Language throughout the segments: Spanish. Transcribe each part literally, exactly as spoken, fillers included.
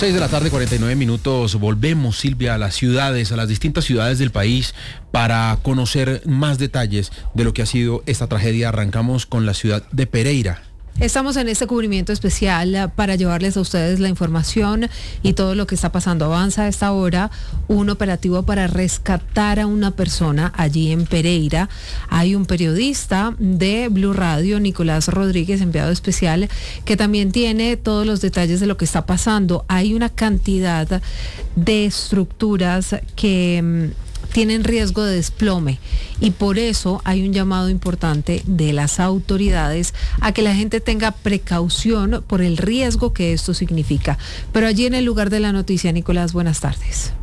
seis de la tarde, cuarenta y nueve minutos. Volvemos, Silvia, a las ciudades, a las distintas ciudades del país para conocer más detalles de lo que ha sido esta tragedia. Arrancamos con la ciudad de Pereira. Estamos en este cubrimiento especial para llevarles a ustedes la información y todo lo que está pasando. Avanza a esta hora un operativo para rescatar a una persona allí en Pereira. Hay un periodista de Blue Radio, Nicolás Rodríguez, enviado especial, que también tiene todos los detalles de lo que está pasando. Hay una cantidad de estructuras que tienen riesgo de desplome y por eso hay un llamado importante de las autoridades a que la gente tenga precaución por el riesgo que esto significa. Pero allí en el lugar de la noticia, Nicolás, buenas tardes.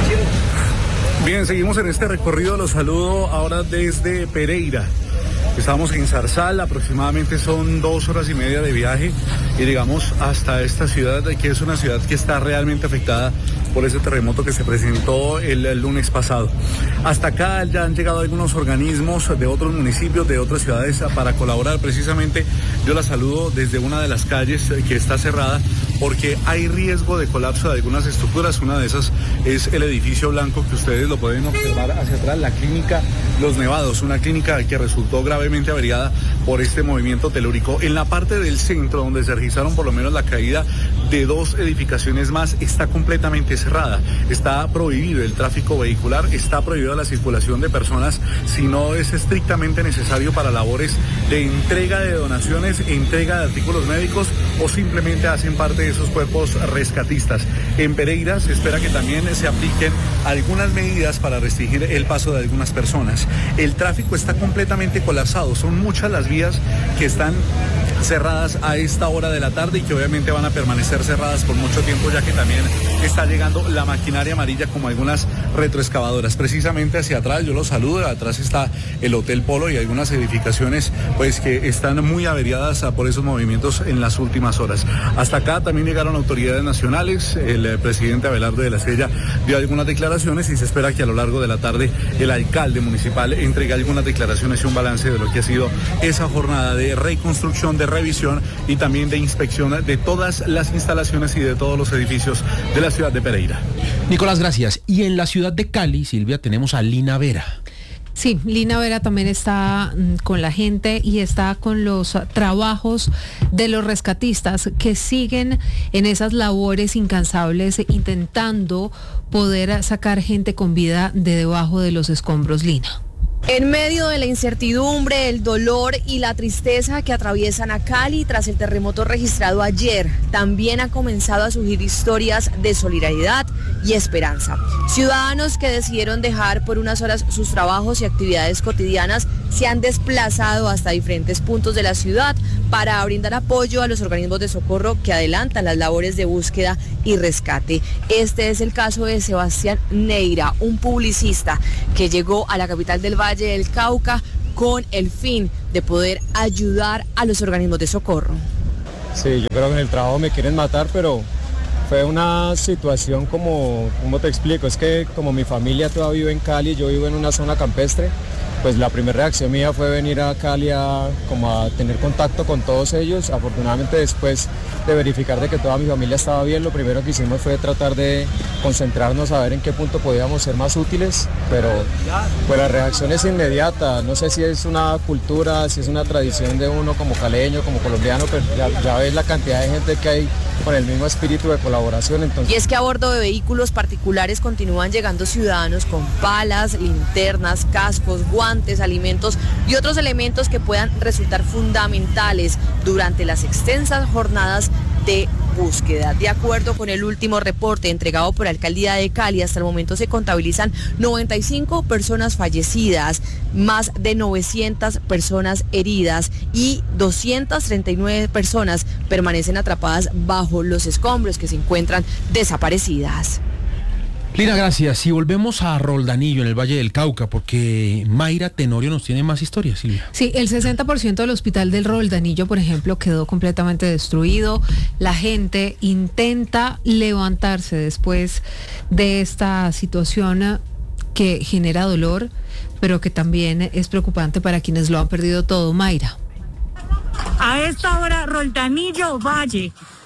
Bien, seguimos en este recorrido, los saludo ahora desde Pereira. Estamos en Zarzal, aproximadamente son dos horas y media de viaje y llegamos hasta esta ciudad, que es una ciudad que está realmente afectada por ese terremoto que se presentó el, el lunes pasado. Hasta acá ya han llegado algunos organismos de otros municipios, de otras ciudades para colaborar. Precisamente yo la saludo desde una de las calles que está cerrada porque hay riesgo de colapso de algunas estructuras. Una de esas es el edificio blanco que ustedes lo pueden observar hacia atrás, la clínica Los Nevados, una clínica que resultó gravemente averiada por este movimiento telúrico. En la parte del centro, donde se registraron por lo menos la caída de dos edificaciones más, está completamente cerrada. Está prohibido el tráfico vehicular, está prohibida la circulación de personas si no es estrictamente necesario para labores de entrega de donaciones, entrega de artículos médicos o simplemente hacen parte de esos cuerpos rescatistas. En Pereira se espera que también se apliquen algunas medidas para restringir el paso de algunas personas. El tráfico está completamente colapsado, son muchas las vías que están cerradas a esta hora de la tarde y que obviamente van a permanecer cerradas por mucho tiempo, ya que también está llegando la maquinaria amarilla como algunas retroexcavadoras. Precisamente hacia atrás, yo los saludo, atrás está el Hotel Polo y algunas edificaciones pues que están muy averiadas por esos movimientos en las últimas horas. Hasta acá también llegaron autoridades nacionales, el presidente Abelardo de la Sella dio algunas declaraciones y se espera que a lo largo de la tarde el alcalde municipal entregue algunas declaraciones y un balance de lo que ha sido esa jornada de reconstrucción, de revisión y también de inspección de todas las instalaciones y de todos los edificios de la ciudad de Pereira. Nicolás, gracias. Y en la ciudad de Cali, Silvia, tenemos a Lina Vera. Sí, Lina Vera también está con la gente y está con los trabajos de los rescatistas que siguen en esas labores incansables intentando poder sacar gente con vida de debajo de los escombros. Lina. En medio de la incertidumbre, el dolor y la tristeza que atraviesan a Cali tras el terremoto registrado ayer, también ha comenzado a surgir historias de solidaridad y esperanza. Ciudadanos que decidieron dejar por unas horas sus trabajos y actividades cotidianas se han desplazado hasta diferentes puntos de la ciudad para brindar apoyo a los organismos de socorro que adelantan las labores de búsqueda y rescate. Este es el caso de Sebastián Neira, un publicista que llegó a la capital del Valle del Cauca con el fin de poder ayudar a los organismos de socorro. Sí, yo creo que en el trabajo me quieren matar, pero fue una situación como, ¿cómo te explico? Es que como mi familia todavía vive en Cali, yo vivo en una zona campestre, pues la primera reacción mía fue venir a Cali a, como a tener contacto con todos ellos. Afortunadamente, después de verificar de que toda mi familia estaba bien, lo primero que hicimos fue tratar de concentrarnos a ver en qué punto podíamos ser más útiles, pero pues la reacción es inmediata. No sé si es una cultura, si es una tradición de uno como caleño, como colombiano, pero ya, ya ves la cantidad de gente que hay con el mismo espíritu de colaboración. Entonces... Y es que a bordo de vehículos particulares continúan llegando ciudadanos con palas, linternas, cascos, guantes, alimentos y otros elementos que puedan resultar fundamentales durante las extensas jornadas de búsqueda. De acuerdo con el último reporte entregado por la Alcaldía de Cali, hasta el momento se contabilizan noventa y cinco personas fallecidas, más de novecientas personas heridas y doscientas treinta y nueve personas permanecen atrapadas bajo los escombros que se encuentran desaparecidas. Lina, gracias. Y volvemos a Roldanillo, en el Valle del Cauca, porque Mayra Tenorio nos tiene más historias, Silvia. Sí, el sesenta por ciento del hospital del Roldanillo, por ejemplo, quedó completamente destruido. La gente intenta levantarse después de esta situación que genera dolor, pero que también es preocupante para quienes lo han perdido todo. Mayra. A esta hora, Roldanillo Valle.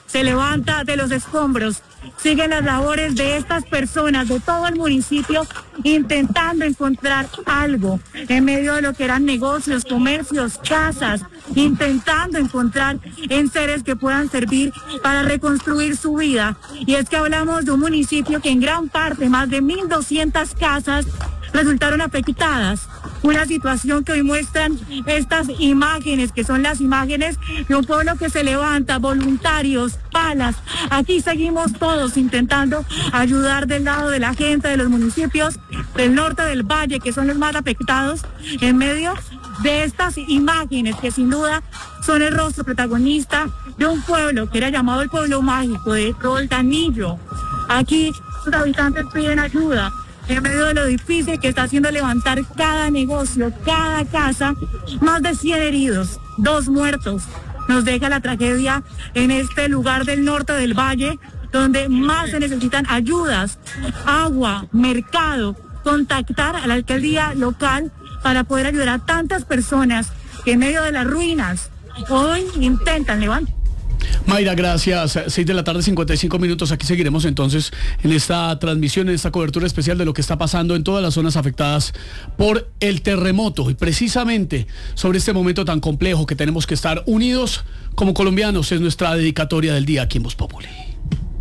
se levanta de los escombros. Siguen las labores de estas personas de todo el municipio intentando encontrar algo en medio de lo que eran negocios, comercios, casas, intentando encontrar enseres que puedan servir para reconstruir su vida. Y es que hablamos de un municipio que en gran parte, más de mil doscientas casas resultaron afectadas. Una situación que hoy muestran estas imágenes, que son las imágenes de un pueblo que se levanta, voluntarios, palas. Aquí seguimos todos intentando ayudar del lado de la gente de los municipios del norte del valle, que son los más afectados, en medio de estas imágenes que sin duda son el rostro protagonista de un pueblo que era llamado el pueblo mágico de Roldanillo. Aquí los habitantes piden ayuda en medio de lo difícil que está haciendo levantar cada negocio, cada casa. Más de cien heridos, dos muertos. Nos deja la tragedia en este lugar del norte del valle, donde más se necesitan ayudas, agua, mercado, contactar a la alcaldía local para poder ayudar a tantas personas que en medio de las ruinas hoy intentan levantar. Mayra, gracias. seis de la tarde, cincuenta y cinco minutos. Aquí seguiremos entonces en esta transmisión, en esta cobertura especial de lo que está pasando en todas las zonas afectadas por el terremoto. Y precisamente sobre este momento tan complejo que tenemos que estar unidos como colombianos es nuestra dedicatoria del día aquí en Voz Populi.